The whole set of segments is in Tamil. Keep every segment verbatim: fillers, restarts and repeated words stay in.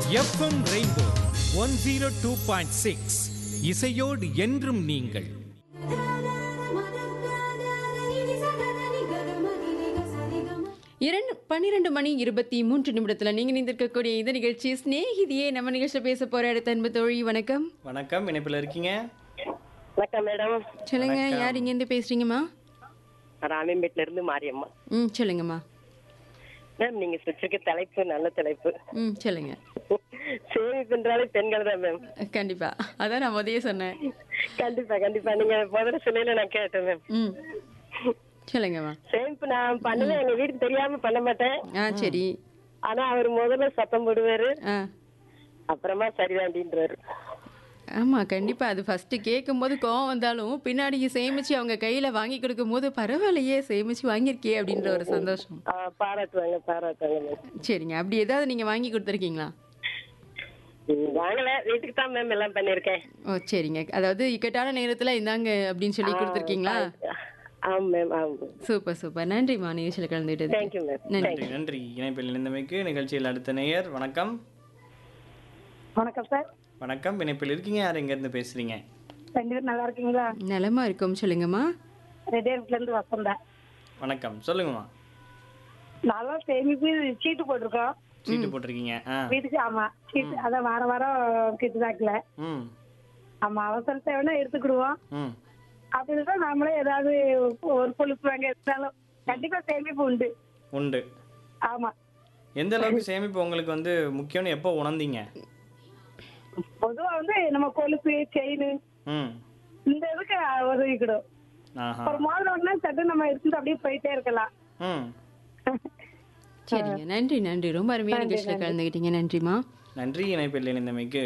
FM rainbow one zero two point six இசையோடு என்றும் நீங்கள். இரண்டு பன்னிரெண்டு மணி இருபத்தி மூன்று நிமிடத்துல நீங்க நிந்திருக்கக்கூடிய இந்த நிகழ்ச்சி ஸ்நேகிதியே. நம்ம நிகழ்ச்சியில் பேச போற அடுத்த அன்பு தோழி வணக்கம். வணக்கம், இணைப்பில் இருக்கீங்க. வணக்கம் மேடம். சொல்லுங்க, யார் இங்க இருந்து பேசுறீங்கம்மா? ராமிம்பேட்ல இருந்து மாரியம்மா. ம் சொல்லுங்கம்மா. மேம், நீங்க வச்சிருக்க தலைப்பு நல்ல தலைப்பு. ம் சொல்லுங்க. சேமிப்புன்றாலே பெண்கள் தான் மேம். கண்டிப்பா, அதான் நான் முதல்ல சொன்னேன். கண்டிப்பா கண்டிப்பா நீங்க முதல்ல சொல்லையில நான் கேட்டேன் மேம். ம் சொல்லுங்கம்மா. சேமிப்பு நான் பண்ணுவேன், எங்க வீட்டுக்கு தெரியாம பண்ண மாட்டேன். ஆ சரி. ஆனா அவர் முதல்ல சத்தம் போடுவாரு, ஆ அப்புறமா சரிதாண்டின்றாரு. ஆமா கண்டிப்பா. அது ஃபர்ஸ்ட் கேட்கும் போது கோவம் வந்தாலும் பின்னாடி சேமிச்சு அவங்க கையில வாங்கி கொடுக்கும் போது பரவாயில்லையே சேமிச்சு வாங்கியிருக்கே அப்படின்ற ஒரு சந்தோஷம். ஆஹ் பாராட்டுவாங்க பாராட்டுவாங்க மேம். சரிங்க, அப்படி ஏதாவது நீங்க வாங்கி கொடுத்துருக்கீங்களா? ம், வாங்கல, வீட்டுக்கு தான் மேம் எல்லாம் பண்ணிருக்கேன். ஓ சரிங்க, அதாவது இக்கட்டான நேரத்துல இந்தாங்க அப்படின்னு சொல்லி கொடுத்துருக்கீங்களா? ஆமா மேம், ஆமா. சூப்பர் சூப்பர், நன்றிம்மா நிகழ்ச்சியில் கலந்துகிட்டது. Thank you ma'am. நன்றி. நன்றி நன்றி இணைப்பில் இணைந்தமைக்கு. நிகழ்ச்சியில் அடுத்த நேயர். வணக்கம். வணக்கம் சார். வணக்கம், இணைப்பில் இருக்கீங்க. யார் எங்கேருந்து பேசுறீங்க? ரெண்டு பேரும் நல்லா இருக்கீங்களா? நலமா இருக்கும், சொல்லுங்கம்மா. ரெட்டியார்ல இருந்து வசந்தா. வணக்கம், சொல்லுங்கம்மா. நல்லா சேமிப்பு சீட்டு போட்டிருக்கோம் சீட்டு போட்டிருக்கீங்க. ஆ வீட்டுக்கு. ஆமா, சீட்டு அதான் வார வாரம் கிட்டு தாக்கல. ம் ஆமா, அவசர தேவைன்னா எடுத்துக்கிடுவோம். ம் அப்படிதான் நாமளே ஏதாவது ஒரு கொழுப்பு வாங்க எடுத்தாலும் கண்டிப்பா சேமிப்பு உண்டு. உண்டு. ஆமா, எந்த அளவுக்கு சேமிப்பு உங்களுக்கு வந்து முக்கியம்னு எப்போ உணர்ந்தீங்க? பொதுவா வந்து நம்ம கொழுப்பு செயின் ம் இந்த இதுக்கு உதவிக்கிடும். ஆஹா. ஒரு மோதிரம் ஒண்ணா சட்டு நம்ம எடுத்துட்டு அப்படியே போயிட்டே இருக்கலாம். ம் சரிங்க, நன்றி நன்றி, ரொம்ப அருமையான நிகழ்ச்சியில் கலந்துக்கிட்டீங்க. நன்றிம்மா. நன்றி இணைப்பில் இணைந்தமைக்கு.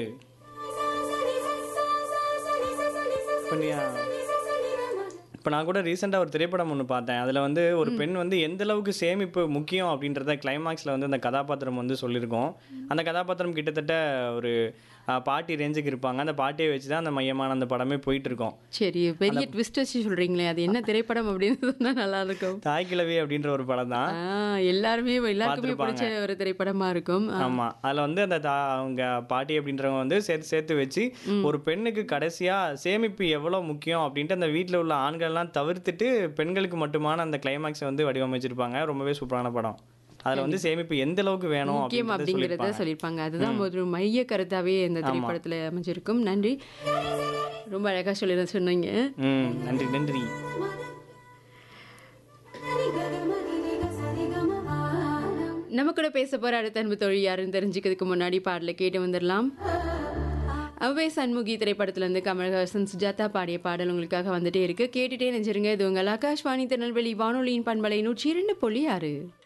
இப்போ நான் கூட ரீசெண்டாக ஒரு திரைப்படம் ஒன்று பார்த்தேன். அதில் வந்து ஒரு பெண் வந்து எந்த அளவுக்கு சேமிப்பு முக்கியம் அப்படின்றத கிளைமாக்ஸில் வந்து அந்த கதாபாத்திரம் வந்து சொல்லியிருக்கோம். அந்த கதாபாத்திரம் கிட்டத்தட்ட ஒரு அஹ், பாட்டி ரேஞ்சுக்கு இருப்பாங்க. அந்த பாட்டியை வச்சு தான் அந்த மையமான அந்த படமே போயிட்டு இருக்கோம். சரி, பெரிய ட்விஸ்ட் வச்சு சொல்றீங்களே, அது என்ன திரைப்படம் அப்படின்னு சொன்னா நல்லா இருக்கும். தாய் கிழவி அப்படின்ற ஒரு படம் தான். ஆ, எல்லாருமே எல்லாருக்குமே பிடிச்ச ஒரு திரைப்படமா இருக்கும். ஆ, ஆமா, அதில் வந்து அந்த தா அவங்க பாட்டி அப்படின்றவங்க வந்து சேர்த்து சேர்த்து வச்சு ஒரு பெண்ணுக்கு கடைசியாக சேமிப்பு எவ்வளோ முக்கியம் அப்படின்ட்டு அந்த வீட்டில் உள்ள ஆண்கள்லாம் தவிர்த்துட்டு பெண்களுக்கு மட்டுமான அந்த கிளைமாக்ஸை வந்து வடிவமைச்சிருப்பாங்க. ரொம்பவே சூப்பரான படம். அதில் வந்து சேமிப்பு எந்த அளவுக்கு வேணும் முக்கியம் அப்படிங்கிறத சொல்லியிருப்பாங்க. அதுதான் ஒரு மைய கருத்தாவே இந்த திரைப்படத்துல அமைஞ்சிருக்கும். நன்றி, ரொம்ப அழகா சொல்லி சொன்னீங்க. ம் நன்றி நன்றி. நம்ம கூட பேச போற அடுத்த அன்பு தோழி யாருன்னு தெரிஞ்சுக்கிறதுக்கு முன்னாடி பாடல கேட்டு வந்துடலாம். அவ்வை சண்முகி திரைப்படத்துல இருந்து கமல்ஹாசன் சுஜாதா பாடிய பாடல் உங்களுக்காக வந்துட்டே இருக்கு. கேட்டுட்டே நெஞ்சிருங்க. இது உங்கள் ஆகாஷ்வாணி திருநெல்வேலி வானொலியின் பண்பலை நூற்றி இரண்டு புள்ளி ஆறு.